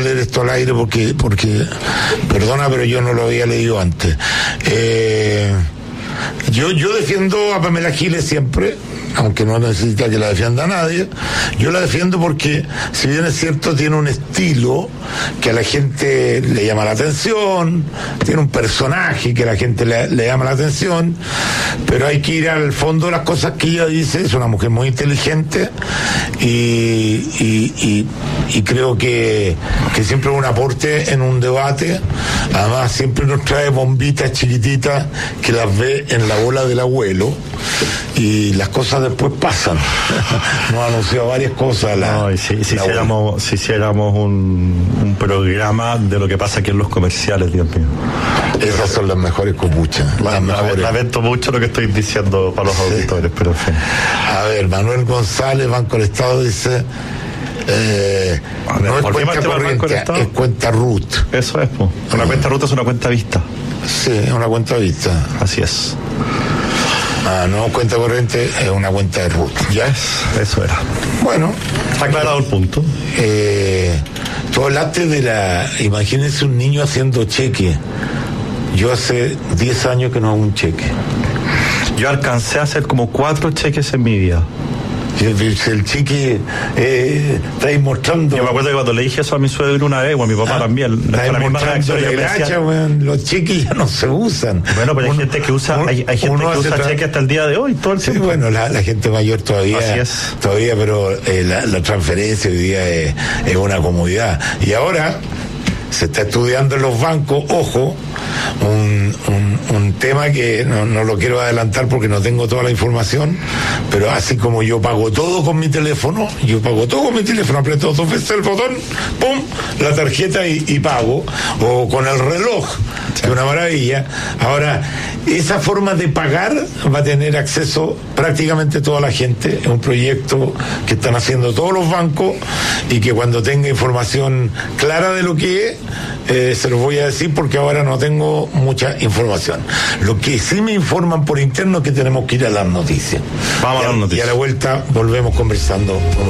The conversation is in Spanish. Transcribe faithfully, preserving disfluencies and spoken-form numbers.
leer esto al aire porque, porque, perdona, pero yo no lo había leído antes. Eh, yo, yo defiendo a Pamela Giles siempre, aunque no necesita que la defienda nadie. Yo la defiendo porque, si bien es cierto, tiene un estilo que a la gente le llama la atención, tiene un personaje que a la gente le, le llama la atención, pero hay que ir al fondo de las cosas que ella dice. Es una mujer muy inteligente y, y, y, y creo que, que siempre es un aporte en un debate. Además, siempre nos trae bombitas chiquititas que las ve en la bola del abuelo, y las cosas después pasan. Nos anunció varias cosas. La, no, y si, si, hiciéramos, si hiciéramos un, un programa de lo que pasa aquí en los comerciales, Dios mío. Esas son las mejores copuchas. La, las mejores. Lamento mucho lo que estoy diciendo para los sí. auditores, pero en fin. A ver, Manuel González, Banco del Estado, dice... Eh, no es cuenta corriente, es cuenta root. Eso es, pues. Una uh-huh. cuenta root es una cuenta vista. Sí, es una cuenta vista. Así es. Ah, no, cuenta corriente es una cuenta de root. Ya es, eso era. Bueno, está aclarado el punto. Eh, tú hablaste de la... Imagínense un niño haciendo cheque. Yo hace diez años que no hago un cheque. Yo alcancé a hacer como cuatro cheques en mi vida. El cheque eh, estáis mostrando. Yo me acuerdo que cuando le dije eso a mi suegro una vez, o a mi papá ah, también, estáis mostrando la gracia, weón. Los cheques ya no se usan. Bueno, pero uno, hay gente que usa, uno, hay, hay gente que usa tra- cheques hasta el día de hoy, todo el sí, tiempo. Bueno, la, la gente mayor todavía, así es. todavía, pero eh, la, la transferencia hoy día es, es una comodidad. Y ahora se está estudiando en los bancos, ojo, un, un, un tema que no, no lo quiero adelantar porque no tengo toda la información, pero así como yo pago todo con mi teléfono, yo pago todo con mi teléfono, aprieto dos veces el botón, pum, la tarjeta y, y pago, o con el reloj, que es una maravilla. Ahora, esa forma de pagar va a tener acceso prácticamente toda la gente. Es un proyecto que están haciendo todos los bancos y que cuando tenga información clara de lo que es, eh, se los voy a decir porque ahora no tengo mucha información. Lo que sí me informan por interno es que tenemos que ir a las noticias. Vamos a las noticias. Y a la vuelta volvemos conversando con